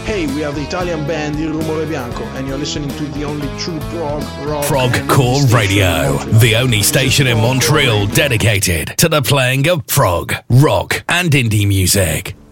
Hey, we are the Italian band Il Rumore Bianco, and you're listening to the only true prog rock Progcore Radio, the only station in Montreal dedicated to the playing of prog, rock, and indie music.